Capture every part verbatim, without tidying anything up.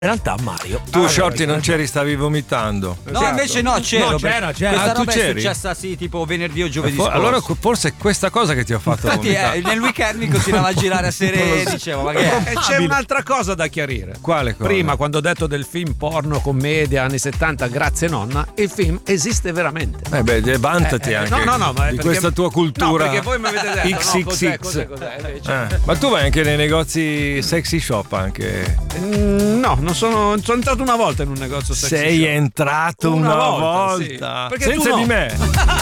In realtà Mario. Tu, ah, Shorty, non c'eri, stavi vomitando. No, esatto. Invece no, c'ero. No, c'era, c'era. Questa ah, roba tu c'eri? è successa sì, tipo venerdì o giovedì for- scorso. Allora forse è questa cosa che ti ha fatto Infatti, vomitare. eh, nel weekend mi continuava a girare a sere, dicevo, ma che è? E c'è un'altra cosa da chiarire. Quale cosa? Prima, quando ho detto del film porno, commedia, anni settanta, grazie nonna, il film esiste veramente. Eh beh, vantati Eh, eh, anche no, no, no, ma di perché- questa tua cultura. No, perché voi mi avete detto X X X. no, cos'è, cos'è, cos'è, invece. Eh, ma tu vai anche nei negozi sexy shop anche? Mm, no, non sono, sono entrato una volta in un negozio sexy Sei shop. entrato una, Una volta, volta, sì. Perché senza tu no. di me.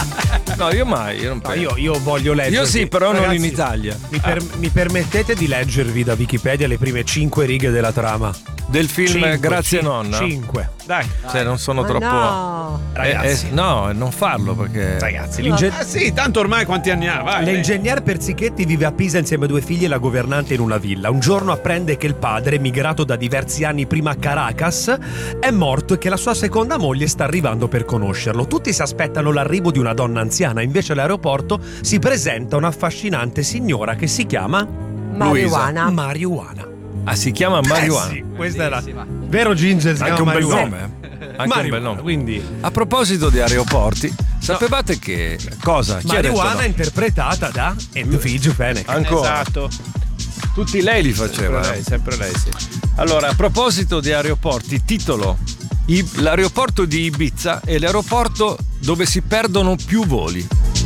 No, io mai. Io, non No, penso. io, io voglio leggere. Io sì, però non Ragazzi, in Italia. Mi, per- mi permettete di leggervi da Wikipedia le prime cinque righe della trama? Del film Cinque, Grazie cin- Nonna. Cinque. Dai. Cioè, non sono Ma troppo. no. Eh, Ragazzi. eh, no, non farlo perché. Ragazzi, l'inge- Ah sì, tanto ormai quanti anni ha? Vai. l'ingegner Persichetti vive a Pisa insieme a due figli e la governante in una villa. Un giorno apprende che il padre, migrato da diversi anni prima a Caracas, è morto e che la sua seconda moglie sta arrivando per conoscerlo. Tutti si aspettano l'arrivo di una donna anziana, invece all'aeroporto si presenta un'affascinante signora che si chiama Marijuana. Marijuana. Ah, si chiama Marijuana. Eh sì, questa era Bellissima. vero Ginger, si Anche un chiama bel Marijuana. nome. eh. Anche un Marijuana, bel nome. quindi A proposito di aeroporti, sapevate che cosa? Chi ha detto Marijuana no? interpretata da Edvige Fenech. Ancora. Esatto. Tutti lei li faceva. Sempre lei, sempre lei, sì. Allora, a proposito di aeroporti, titolo: I- l'aeroporto di Ibiza è l'aeroporto dove si perdono più voli.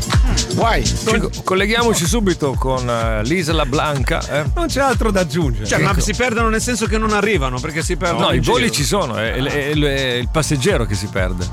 Guai. Ci co- colleghiamoci subito con eh, l'Isla Blanca. eh. Non c'è altro da aggiungere. Cioè, ma si perdono nel senso che non arrivano, perché si perdono No, in i voli giro. ci sono, è, è- è- è il passeggero che si perde.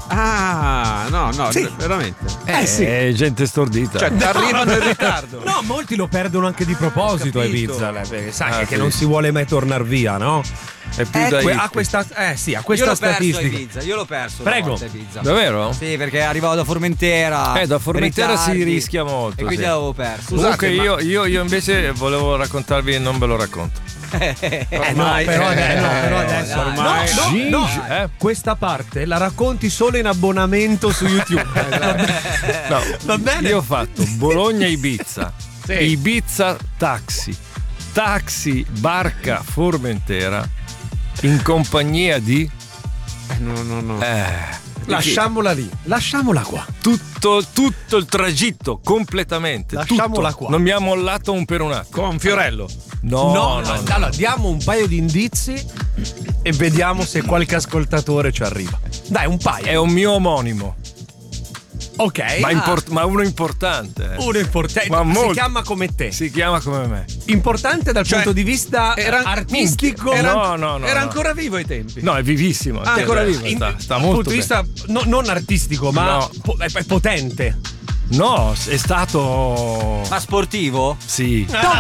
Ah, no, no, Sì. veramente. Eh, sì. È gente stordita. Cioè, arrivano in ritardo. No, molti lo perdono anche di proposito a capito. Ibiza, lei, perché sai Ah, che sì. non si vuole mai tornare via, no? è più Eh, da que- hippie. a questa, eh sì, a Io questa l'ho perso a statistica. Ibiza, io l'ho perso. una Prego. volta a Ibiza. Davvero? Sì, perché arrivavo da Formentera. Eh, da Formentera si ritardi, rischia molto, E quindi sì. l'avevo perso. Comunque ma- io, io, io invece volevo raccontarvi e non ve lo racconto. Eh, no, Ormai, però, eh, adesso, no, però eh, adesso dai. ormai- no, no, no. Ginge, eh? Questa parte la racconti solo in abbonamento su YouTube. No, Va bene? io ho fatto Bologna-Ibiza, Sì. Ibiza-taxi, taxi-barca Formentera in compagnia di... Eh, no, no, no. Eh, Lasciamola lì, lasciamola qua. tutto, tutto il tragitto, completamente. Lasciamola tutto. qua. Non mi ha mollato un per un attimo. Con Fiorello. No, no, no. Allora, diamo un paio di indizi e vediamo se qualche ascoltatore ci arriva. Dai, un paio. È un mio omonimo, Ok. ma, import- ma uno importante. eh. Uno importante. Ma Si molto. chiama come te. Si chiama come me. Importante dal Cioè, punto di vista era- artistico. Era, No, no, no, era no. ancora vivo ai tempi. No, è vivissimo. Ah, ancora vivo. Sta, In- sta dal molto punto di bene. vista no- non artistico, ma No. po- è, è potente. No, è stato... Ma sportivo? Sì. Tom